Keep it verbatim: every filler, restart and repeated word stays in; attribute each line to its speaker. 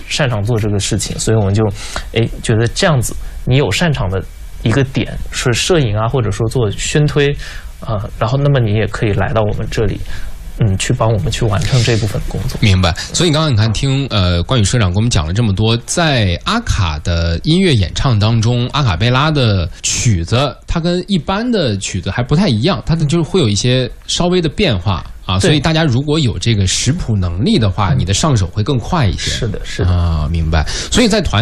Speaker 1: 擅长做这个事情，所以我们就哎觉得这样子，你有擅长的一个点是摄影啊，或者说做宣推啊、呃，然后那么你也可以来到我们这里。嗯，去帮我们去完成这部分工作。
Speaker 2: 明白。所以刚刚你看听呃关宇社长跟我们讲了这么多，在阿卡的音乐演唱当中，阿卡贝拉的曲子它跟一般的曲子还不太一样，它的就是会有一些稍微的变化啊。所以大家如果有这个识谱能力的话，你的上手会更快一些。
Speaker 1: 是的，是的
Speaker 2: 啊，明白。所以在团